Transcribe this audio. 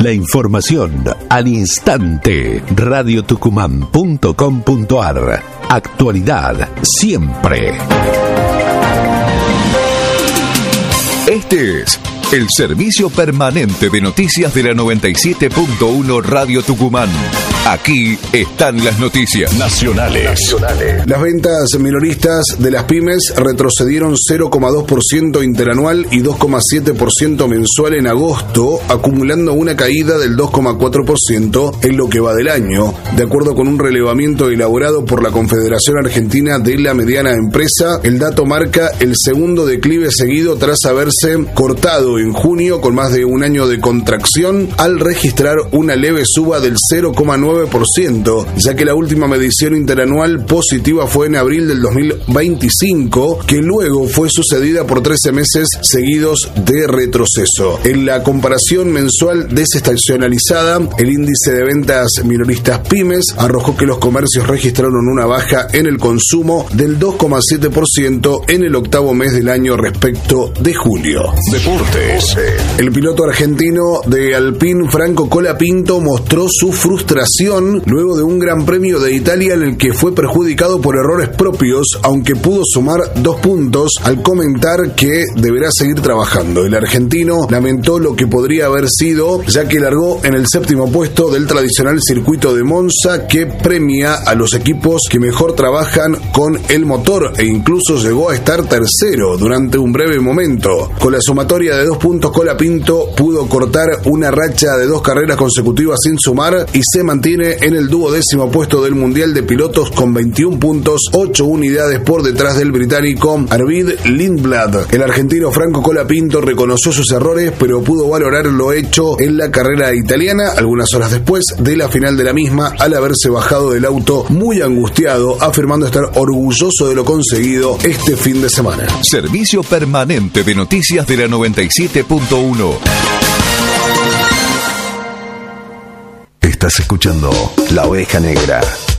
La información al instante. radiotucumán.com.ar. Actualidad siempre. Este es el servicio permanente de noticias de la 97.1 Radio Tucumán. Aquí están las noticias nacionales. Las ventas minoristas de las pymes retrocedieron 0,2% interanual y 2,7% mensual en agosto, acumulando una caída del 2,4% en lo que va del año, de acuerdo con un relevamiento elaborado por la Confederación Argentina de la Mediana Empresa. El dato marca el segundo declive seguido tras haberse cortado en junio con más de un año de contracción, al registrar una leve suba del 0,9%, ya que la última medición interanual positiva fue en abril del 2025, que luego fue sucedida por 13 meses seguidos de retroceso. En la comparación mensual desestacionalizada, el índice de ventas minoristas pymes arrojó que los comercios registraron una baja en el consumo del 2,7% en el octavo mes del año respecto de julio. Deportes. El piloto argentino de Alpine, Franco Colapinto, mostró su frustración luego de un Gran Premio de Italia en el que fue perjudicado por errores propios, aunque pudo sumar 2 puntos, al comentar que deberá seguir trabajando. El argentino lamentó lo que podría haber sido, ya que largó en el 7º puesto del tradicional circuito de Monza, que premia a los equipos que mejor trabajan con el motor, e incluso llegó a estar tercero durante un breve momento. Con la sumatoria de 2 puntos, Colapinto pudo cortar una racha de 2 carreras consecutivas sin sumar y se mantiene en el 12º puesto del Mundial de Pilotos con 21 puntos, 8 unidades por detrás del británico Arvid Lindblad. El argentino Franco Colapinto reconoció sus errores, pero pudo valorar lo hecho en la carrera italiana algunas horas después de la final de la misma, al haberse bajado del auto muy angustiado, afirmando estar orgulloso de lo conseguido este fin de semana. Servicio permanente de noticias de la 97.1. Estás escuchando La Oveja Negra.